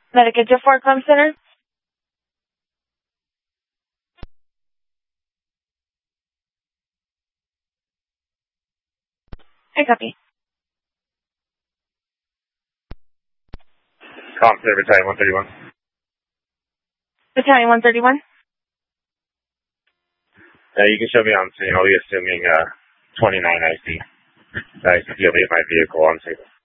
Medicare Jafar Club Center. I copy. Comp Center, Battalion 131. Battalion 131. You can show me on scene. I'll be assuming 29 IC. I see my vehicle on scene.